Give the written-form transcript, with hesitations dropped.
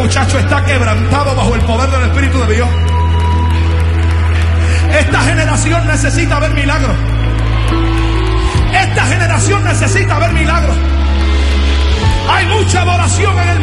muchacho está quebrantado bajo el poder del Espíritu de Dios. Esta generación necesita ver milagros. Esta generación necesita ver milagros. Hay mucha adoración en el